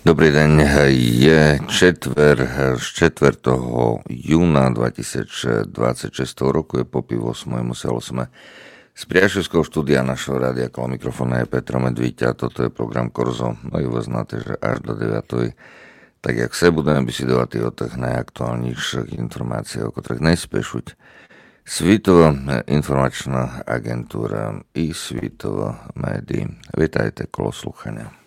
Dobrý deň, je četver z 4. júna 2026 roku, je po 8. Muselo sme z priateľského štúdia našho rádia, okolo mikrofóna je Petro Medvíď a toto je program Korzo. No i vás znáte, že až do 9. Tak jak se budeme besiedovať o tých najaktuálnejších informáciách, o ktorých najspešuť Svitova informačná agentúra i Svitova médií. Vítajte kolo sluchania.